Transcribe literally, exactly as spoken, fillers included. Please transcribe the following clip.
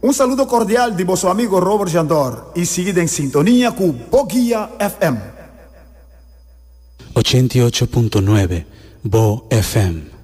Un saludo cordial de vuestro amigo Robert Jandor y seguid en sintonía con Boguía F M. ochenta y ocho punto nueve Bo F M.